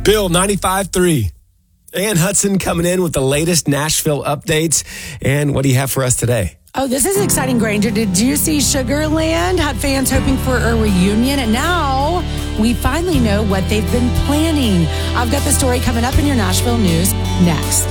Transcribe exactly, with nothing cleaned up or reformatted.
Bill, ninety-five three. Ann Hudson coming in with the latest Nashville updates. And what do you have for us today? Oh, this is exciting, Granger. Did you see Sugarland had fans hoping for a reunion? And now we finally know what they've been planning. I've got the story coming up in your Nashville news next.